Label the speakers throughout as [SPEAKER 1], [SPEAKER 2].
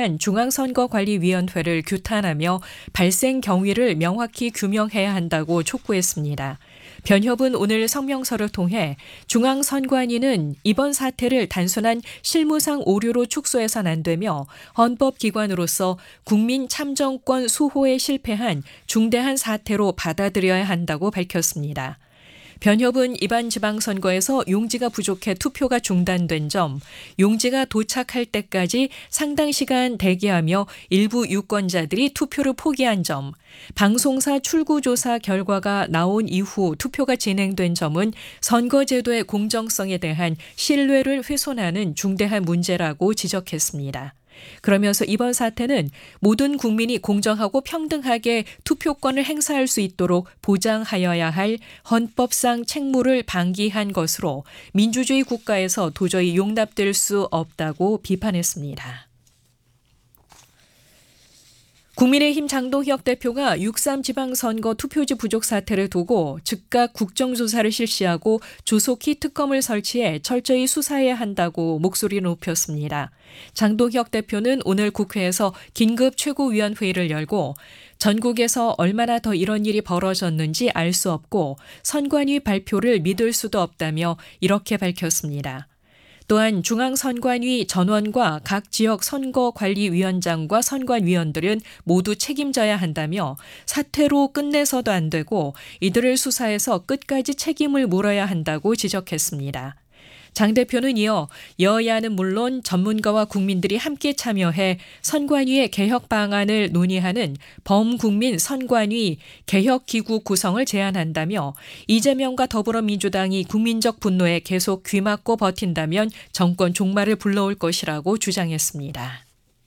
[SPEAKER 1] 대한 중앙선거관리위원회를 규탄하며 발생 경위를 명확히 규명해야 한다고 촉구했습니다. 변협은 오늘 성명서를 통해 중앙선관위는 이번 사태를 단순한 실무상 오류로 축소해서는 안 되며 헌법기관으로서 국민 참정권 수호에 실패한 중대한 사태로 받아들여야 한다고 밝혔습니다. 변협은 이번 지방선거에서 용지가 부족해 투표가 중단된 점, 용지가 도착할 때까지 상당 시간 대기하며 일부 유권자들이 투표를 포기한 점, 방송사 출구조사 결과가 나온 이후 투표가 진행된 점은 선거제도의 공정성에 대한 신뢰를 훼손하는 중대한 문제라고 지적했습니다. 그러면서 이번 사태는 모든 국민이 공정하고 평등하게 투표권을 행사할 수 있도록 보장하여야 할 헌법상 책무를 방기한 것으로 민주주의 국가에서 도저히 용납될 수 없다고 비판했습니다. 국민의힘 장동혁 대표가 6.3 지방선거 투표지 부족 사태를 두고 즉각 국정조사를 실시하고 조속히 특검을 설치해 철저히 수사해야 한다고 목소리를 높였습니다. 장동혁 대표는 오늘 국회에서 긴급 최고위원회의를 열고 전국에서 얼마나 더 이런 일이 벌어졌는지 알 수 없고 선관위 발표를 믿을 수도 없다며 이렇게 밝혔습니다. 또한 중앙선관위 전원과 각 지역 선거관리위원장과 선관위원들은 모두 책임져야 한다며 사퇴로 끝내서도 안 되고 이들을 수사해서 끝까지 책임을 물어야 한다고 지적했습니다. 장 대표는 이어 여야는 물론 전문가와 국민들이 함께 참여해 선관위의 개혁 방안을 논의하는 범국민 선관위 개혁기구 구성을 제안한다며 이재명과 더불어민주당이 국민적 분노에 계속 귀막고 버틴다면 정권 종말을 불러올 것이라고 주장했습니다.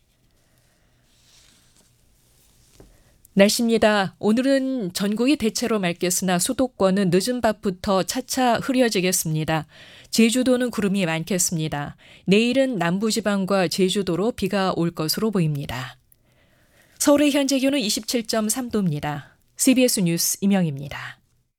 [SPEAKER 1] 날씨입니다. 오늘은 전국이 대체로 맑겠으나 수도권은 늦은 밤부터 차차 흐려지겠습니다. 제주도는 구름이 많겠습니다. 내일은 남부지방과 제주도로 비가 올 것으로 보입니다. 서울의 현재 기온은 27.3도입니다. CBS 뉴스 임영입니다.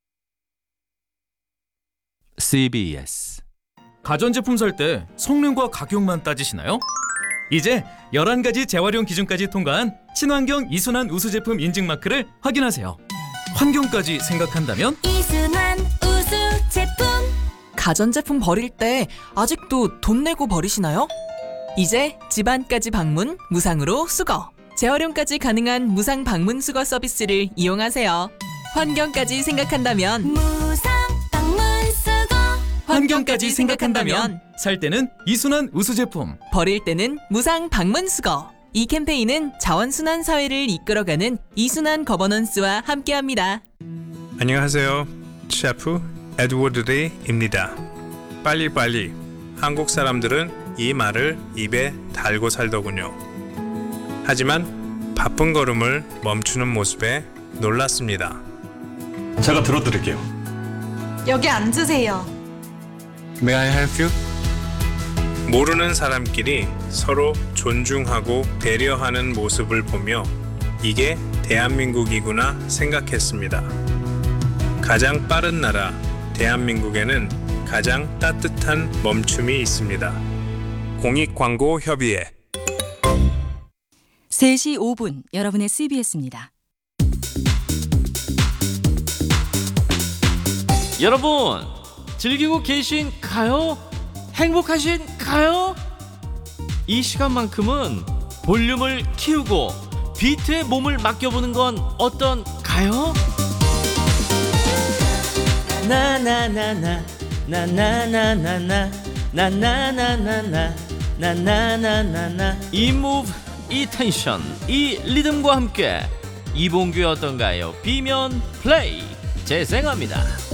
[SPEAKER 2] CBS
[SPEAKER 3] 가전제품 살 때 성능과 가격만 따지시나요? 이제 11가지 재활용 기준까지 통과한 친환경 이순환 우수 제품 인증 마크를 확인하세요. 환경까지 생각한다면
[SPEAKER 4] 이순환 우수 제품.
[SPEAKER 5] 가전제품 버릴 때 아직도 돈 내고 버리시나요? 이제 집안까지 방문, 무상으로 수거. 재활용까지 가능한 무상 방문 수거 서비스를 이용하세요. 환경까지 생각한다면
[SPEAKER 4] 무상 방문 수거.
[SPEAKER 3] 환경까지 생각한다면 살 때는 이순환 우수 제품,
[SPEAKER 5] 버릴 때는 무상 방문 수거. 이 캠페인은 자원순환 사회를 이끌어가는 이순환 거버넌스와 함께합니다.
[SPEAKER 6] 안녕하세요. 셰프 에드워드 레이입니다. 빨리빨리. 한국 사람들은 이 말을 입에 달고 살더군요. 하지만 바쁜 걸음을 멈추는 모습에 놀랐습니다.
[SPEAKER 7] 제가 들어드릴게요.
[SPEAKER 8] 여기 앉으세요.
[SPEAKER 6] May I help you? 모르는 사람끼리 서로 존중하고 배려하는 모습을 보며 이게 대한민국이구나 생각했습니다. 가장 빠른 나라 대한민국에는 가장 따뜻한 멈춤이 있습니다. 공익광고협의회
[SPEAKER 9] 3시 5분 여러분의 CBS입니다.
[SPEAKER 10] 여러분 즐기고 계신가요? 행복하신가요? 이 시간만큼은 볼륨을 키우고 비트에 몸을 맡겨보는 건 어떤가요?
[SPEAKER 11] 나나나나 나나나나나 나나나나나 나나나나나
[SPEAKER 10] 이 무브, 이 텐션, 이 리듬과 함께 이봉규의 어떤가요? 비면 플레이 재생합니다.